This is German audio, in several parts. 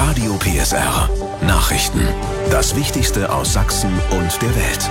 Radio PSR. Nachrichten. Das Wichtigste aus Sachsen und der Welt.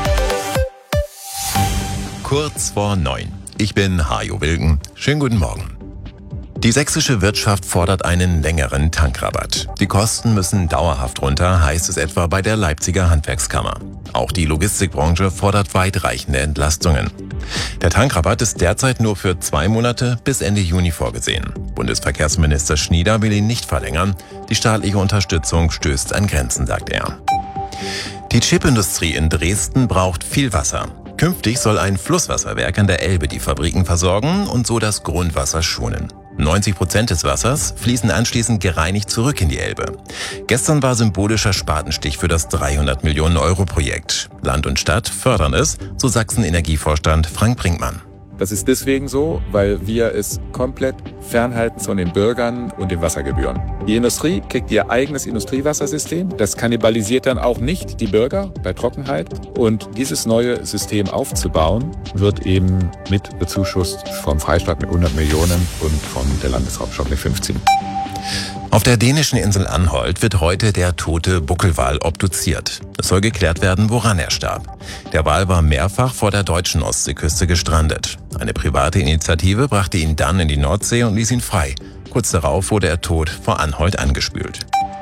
Kurz vor 9. Ich bin Hajo Wilken. Schönen guten Morgen. Die sächsische Wirtschaft fordert einen längeren Tankrabatt. Die Kosten müssen dauerhaft runter, heißt es etwa bei der Leipziger Handwerkskammer. Auch die Logistikbranche fordert weitreichende Entlastungen. Der Tankrabatt ist derzeit nur für 2 Monate bis Ende Juni vorgesehen. Bundesverkehrsminister Schnieder will ihn nicht verlängern. Die staatliche Unterstützung stößt an Grenzen, sagt er. Die Chipindustrie in Dresden braucht viel Wasser. Künftig soll ein Flusswasserwerk an der Elbe die Fabriken versorgen und so das Grundwasser schonen. 90% des Wassers fließen anschließend gereinigt zurück in die Elbe. Gestern war symbolischer Spatenstich für das 300 Millionen Euro Projekt. Land und Stadt fördern es, so Sachsen-Energievorstand Frank Brinkmann. Das ist deswegen so, weil wir es komplett fernhalten von den Bürgern und den Wassergebühren. Die Industrie kriegt ihr eigenes Industriewassersystem. Das kannibalisiert dann auch nicht die Bürger bei Trockenheit. Und dieses neue System aufzubauen, wird eben mit bezuschusst vom Freistaat mit 100 Millionen und von der Landeshauptstadt mit 15. Auf der dänischen Insel Anholt wird heute der tote Buckelwal obduziert. Es soll geklärt werden, woran er starb. Der Wal war mehrfach vor der deutschen Ostseeküste gestrandet. Eine private Initiative brachte ihn dann in die Nordsee und ließ ihn frei. Kurz darauf wurde er tot vor Anholt angespült.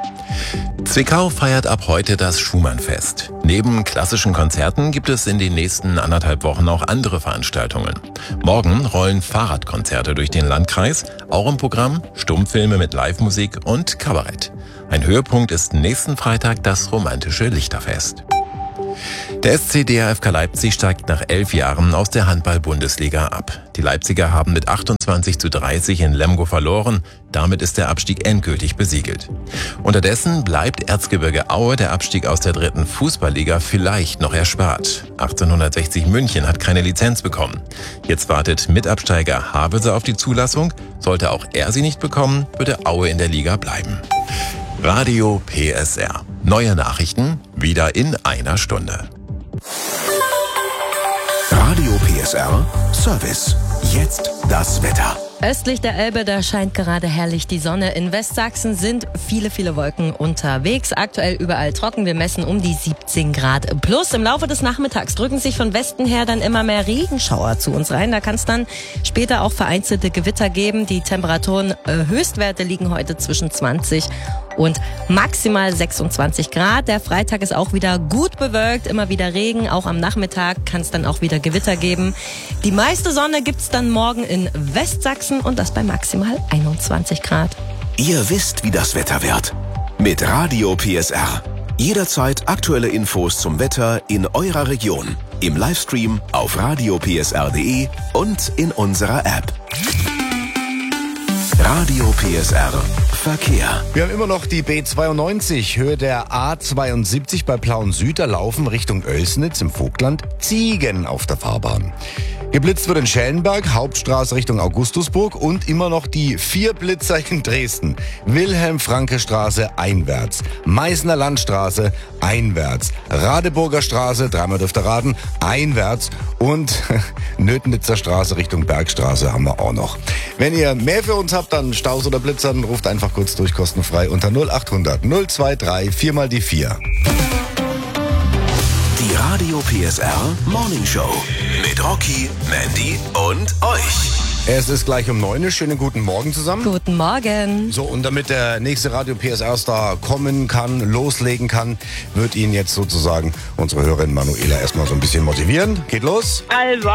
Zwickau feiert ab heute das Schumann-Fest. Neben klassischen Konzerten gibt es in den nächsten 1,5 Wochen auch andere Veranstaltungen. Morgen rollen Fahrradkonzerte durch den Landkreis, auch im Programm Stummfilme mit Live-Musik und Kabarett. Ein Höhepunkt ist nächsten Freitag das romantische Lichterfest. Der SC DHFK Leipzig steigt nach 11 Jahren aus der Handball-Bundesliga ab. Die Leipziger haben mit 28:30 in Lemgo verloren. Damit ist der Abstieg endgültig besiegelt. Unterdessen bleibt Erzgebirge Aue der Abstieg aus der 3. Fußballliga vielleicht noch erspart. 1860 München hat keine Lizenz bekommen. Jetzt wartet Mitabsteiger Havelse auf die Zulassung. Sollte auch er sie nicht bekommen, würde Aue in der Liga bleiben. Radio PSR. Neue Nachrichten wieder in einer Stunde. Radio PSR Service. Jetzt das Wetter. Östlich der Elbe, da scheint gerade herrlich die Sonne. In Westsachsen sind viele Wolken unterwegs. Aktuell überall trocken. Wir messen um die 17 Grad plus. Im Laufe des Nachmittags drücken sich von Westen her dann immer mehr Regenschauer zu uns rein. Da kann es dann später auch vereinzelte Gewitter geben. Die Temperaturen, Höchstwerte liegen heute zwischen 20 und maximal 26 Grad. Der Freitag ist auch wieder gut bewölkt, immer wieder Regen. Auch am Nachmittag kann es dann auch wieder Gewitter geben. Die meiste Sonne gibt's dann morgen in Westsachsen und das bei maximal 21 Grad. Ihr wisst, wie das Wetter wird. Mit Radio PSR. Jederzeit aktuelle Infos zum Wetter in eurer Region. Im Livestream auf radiopsr.de und in unserer App. Radio PSR Verkehr. Wir haben immer noch die B92, Höhe der A72 bei Plauen Süd. Da laufen Richtung Oelsnitz im Vogtland Ziegen auf der Fahrbahn. Geblitzt wird in Schellenberg, Hauptstraße Richtung Augustusburg und immer noch die 4 Blitzer in Dresden. Wilhelm-Franke-Straße einwärts, Meißner Landstraße einwärts, Radeburger Straße, 3-mal dürft ihr raten, einwärts und Nötnitzer Straße Richtung Bergstraße haben wir auch noch. Wenn ihr mehr für uns habt, dann Staus oder Blitzer, dann ruft einfach kurz durch, kostenfrei unter 0800 023 4 die 4. Die Radio PSR Morning Show mit Rocky, Mandy und euch. Es ist gleich um 9 Uhr. Schönen guten Morgen zusammen. Guten Morgen. So, und damit der nächste Radio PSR-Star kommen kann, loslegen kann, wird ihn jetzt sozusagen unsere Hörerin Manuela erstmal so ein bisschen motivieren. Geht los. Also